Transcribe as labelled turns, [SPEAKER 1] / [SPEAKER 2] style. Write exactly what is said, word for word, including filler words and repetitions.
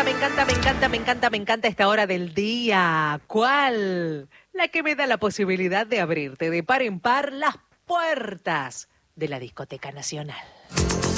[SPEAKER 1] me encanta, me encanta, me encanta, me encanta esta hora del día. ¿Cuál? La que me da la posibilidad de abrirte de par en par las puertas de la Discoteca Nacional.